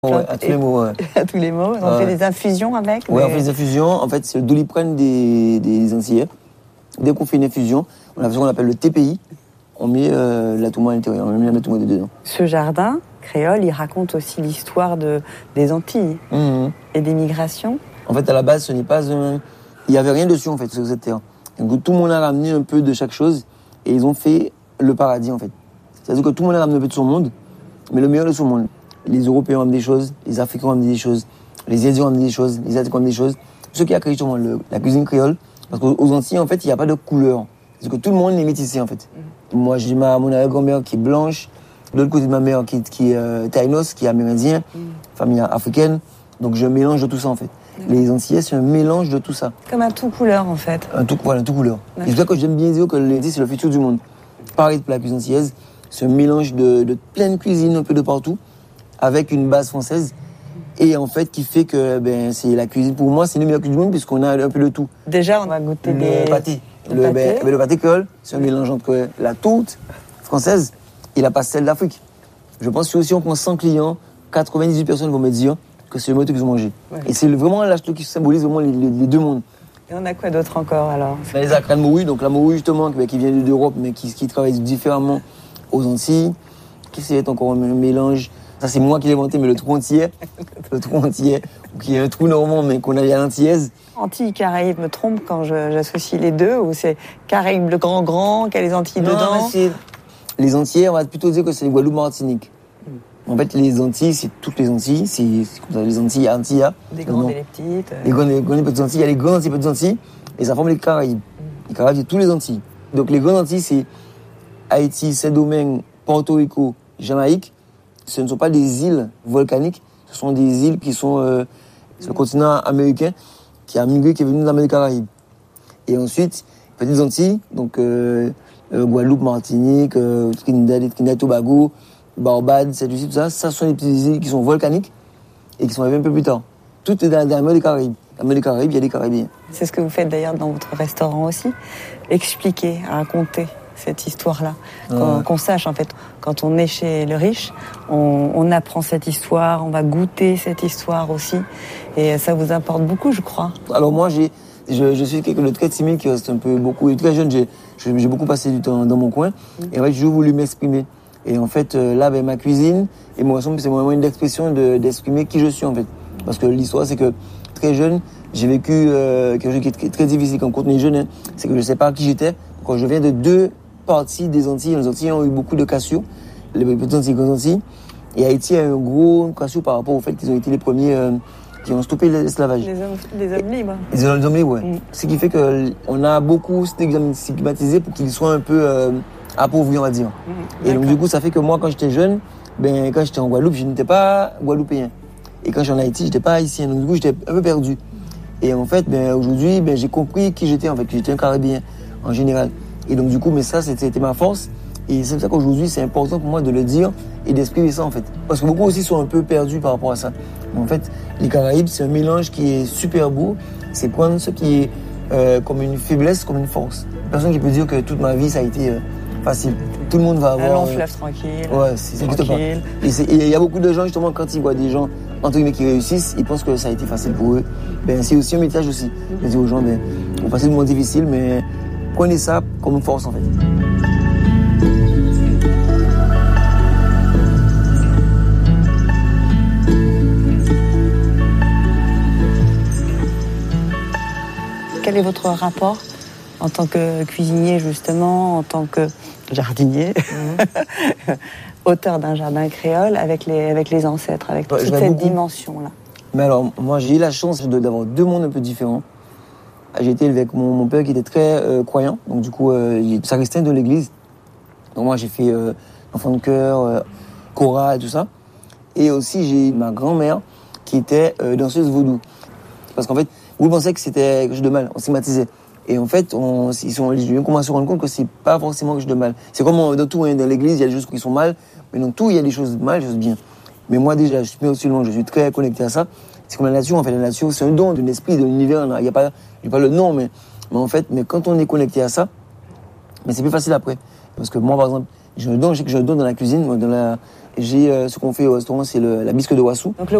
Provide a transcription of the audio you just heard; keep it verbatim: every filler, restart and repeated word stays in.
Ouais, à tous les mots, ouais. À tous les mots. On ouais. fait des infusions avec. Ouais, des... on fait des infusions. En fait, c'est le doliprane des, des Antillais. Dès qu'on fait une infusion, on a ce qu'on appelle le T P I. On met euh, la touma à l'intérieur, on met la touma dedans. Ce jardin créole, il raconte aussi l'histoire de, des Antilles mmh. et des migrations. En fait, à la base, ce n'est pas un... Il n'y avait rien dessus, en fait, sur cette terre. Donc, tout le monde a ramené un peu de chaque chose et ils ont fait le paradis, en fait. C'est-à-dire que tout le monde a ramené un peu de son monde, mais le meilleur de son monde. Les Européens ont amené des choses, les Africains ont amené des choses, les Indiens ont amené des choses, les Asiatiques ont amené des choses. Ce qui a créé justement le, la cuisine créole, parce qu'aux Antilles, en fait, il n'y a pas de couleur. C'est-à-dire que tout le monde est métissé, en fait. Mmh. Moi, j'ai ma, mon arrière-grand-mère qui est blanche, de l'autre côté de ma mère qui, qui est euh, taïnos, qui est amérindien, mmh. famille africaine. Donc, je mélange de tout ça, en fait. Mmh. Les Antillais, c'est un mélange de tout ça. Comme un tout couleur, en fait. Un tout, voilà, un tout couleur. Et c'est pour ça que j'aime bien dire que les Antilles, c'est le futur du monde. Pareil pour la cuisine antillaise, c'est un mélange de, de plein de cuisines un peu de partout, avec une base française, et en fait, qui fait que ben, c'est la cuisine, pour moi, c'est le meilleur cuisine du monde, puisqu'on a un peu de tout. Déjà, on va goûter le des... pâté. Le, le pâté. Ben, ben, le pâté créole, c'est un mélange entre la tourte française et la pastelle d'Afrique. Je pense que si on prend cent clients, quatre-vingt-dix-huit personnes vont me dire que c'est le meilleur qu'ils ont mangé. Ouais. Et c'est vraiment l'acheteur qui symbolise vraiment les, les, les deux mondes. Et on a quoi d'autre encore, alors? On a les acres de morue, donc la morue, justement, qui vient d'Europe, mais qui, qui travaille différemment aux Antilles. Qui c'est encore un mélange? Ça, c'est moi qui l'ai inventé, mais le trou entier. Le trou entier, qui est un trou normand, mais qu'on a à l'antillaise. Antilles, Caraïbes, me trompe quand je, j'associe les deux, ou c'est Caraïbes le grand grand, qu'il y a les Antilles non, dedans? C'est... Les Antillais, on va plutôt dire que c'est les Guadeloupe Martinique. Mm. En fait, les Antilles, c'est toutes les Antilles. C'est, c'est comme ça, les Antilles, Antilles. Des grandes et les petites. Les grandes et les petites Antilles, il y a les grandes Antilles et les petites Antilles, et ça forme les Caraïbes. Mm. Les Caraïbes, c'est tous les Antilles. Donc les grandes Antilles, c'est Haïti, Saint-Domingue, Porto Rico, Jamaïque. Ce ne sont pas des îles volcaniques, ce sont des îles qui sont euh, sur le continent américain, qui a migré, qui est venu dans l'Amérique Caraïbe. Et ensuite, petites Antilles, donc euh, euh, Guadeloupe, Martinique, euh, Trinidad, Trinidad, Tobago, Barbade, Saint-Lucie, tout ça, ça sont des petites îles qui sont volcaniques et qui sont arrivées un peu plus tard. Tout est dans, dans la mer des Caraïbes. Dans la mer des Caraïbes, il y a des Caraïbiens. C'est ce que vous faites d'ailleurs dans votre restaurant aussi, expliquer, raconter cette histoire-là, ouais. qu'on, qu'on sache en fait, quand on est chez le riche, on, on apprend cette histoire, on va goûter cette histoire aussi, et ça vous importe beaucoup, je crois. Alors moi, j'ai, je, je suis quelqu'un de très timide qui reste un peu beaucoup, et très jeune, j'ai, j'ai beaucoup passé du temps dans mon coin, mmh. et en fait, j'ai voulu m'exprimer. Et en fait, là, ben, ma cuisine et mon restaurant, c'est mon moyen d'expression de, d'exprimer qui je suis en fait. Parce que l'histoire, c'est que très jeune, j'ai vécu euh, quelque chose qui est très, très difficile quand on est jeune, hein, c'est que je ne sais pas qui j'étais. Quand je viens de deux partie des Antilles. Les Antilles ont eu beaucoup de cassio, les petites Antilles, les grandes Antilles. Et Haïti a eu un gros cassio par rapport au fait qu'ils ont été les premiers euh, qui ont stoppé l'esclavage. Les hommes, les hommes libres. Les hommes libres, oui. Mm. Ce qui fait qu'on a beaucoup stigmatisé pour qu'ils soient un peu euh, appauvris, on va dire. Mm. Et donc, du coup, ça fait que moi, quand j'étais jeune, ben, quand j'étais en Guadeloupe, je n'étais pas guadeloupéen. Et quand j'étais en Haïti, je n'étais pas haïtien. Donc, du coup, j'étais un peu perdu. Et en fait, ben, aujourd'hui, ben, j'ai compris qui j'étais, en fait, que j'étais un Caribéen, en général. Et donc, du coup, mais ça, c'était, c'était ma force. Et c'est pour ça qu'aujourd'hui, c'est important pour moi de le dire et d'exprimer ça, en fait. Parce que beaucoup aussi sont un peu perdus par rapport à ça. Mais en fait, les Caraïbes, c'est un mélange qui est super beau. C'est prendre ce qui est euh, comme une faiblesse, comme une force. Personne qui peut dire que toute ma vie, ça a été euh, facile. Tout le monde va avoir... Un long fleuve tranquille. Ouais, c'est, c'est juste pas. Et il y a beaucoup de gens, justement, quand ils voient des gens, entre guillemets, qui réussissent, ils pensent que ça a été facile pour eux. Ben, c'est aussi un message aussi. Je dis aux gens, ben, on passe des moments difficiles, mais... Prenez ça comme une force, en fait. Quel est votre rapport en tant que cuisinier, justement, en tant que jardinier, mmh. auteur d'un jardin créole, avec les, avec les ancêtres, avec toute ouais, cette beaucoup. dimension-là? Mais alors, moi, j'ai eu la chance de, d'avoir deux mondes un peu différents. J'ai été élevé avec mon, mon père qui était très euh, croyant, donc du coup, euh, ça restait de l'église. Donc moi, j'ai fait euh, enfant de chœur, euh, chorale, tout ça. Et aussi, j'ai ma grand-mère qui était euh, danseuse vaudou. Parce qu'en fait, vous pensez que c'était quelque chose de mal, on stigmatisait. Et en fait, on, ils sont, j'ai commencé à se rendre compte que c'est pas forcément quelque chose de mal. C'est comme dans tout, hein, dans l'église, il y a des choses qui sont mal, mais dans tout, il y a des choses mal, des choses bien. Mais moi, déjà, je suis musulman, je suis très connecté à ça. C'est comme la nature, en fait, la nature, c'est un don de l'esprit, de l'univers. Il n'y a pas, il n'y a pas le nom, mais, mais en fait, mais quand on est connecté à ça, mais c'est plus facile après. Parce que moi, par exemple, j'ai un don, je sais que j'ai un don dans la cuisine, dans la, j'ai euh, ce qu'on fait au restaurant, c'est le, la bisque de Wassou. Donc,